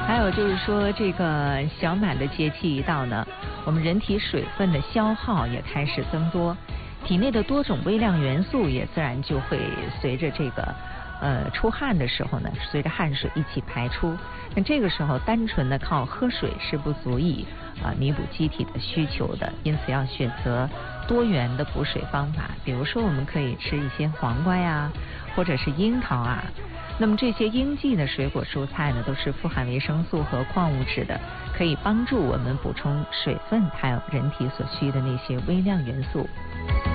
还有就是说，这个小满的节气一到呢，我们人体水分的消耗也开始增多，体内的多种微量元素也自然就会随着这个出汗的时候呢，随着汗水一起排出。那这个时候单纯的靠喝水是不足以弥补机体的需求的，因此要选择多元的补水方法。比如说我们可以吃一些黄瓜呀，或者是樱桃啊。那么这些应季的水果蔬菜呢，都是富含维生素和矿物质的，可以帮助我们补充水分，还有人体所需的那些微量元素。